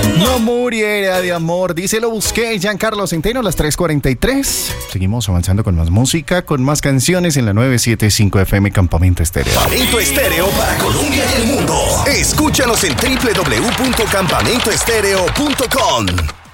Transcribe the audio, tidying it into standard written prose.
No muriera de amor, dice Lo Busqué, Giancarlo Centeno, las 3:43. Seguimos avanzando con más música, con más canciones en la 975 FM Campamento Estéreo. Campamento Estéreo para Colombia y el mundo. Escúchanos en www.campamentoestereo.com.